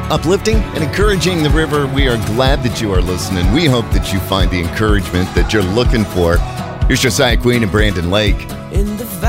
uplifting and encouraging the river. We are glad that you are listening. We hope that you find the encouragement that you're looking for. Here's Josiah Queen and Brandon Lake. In the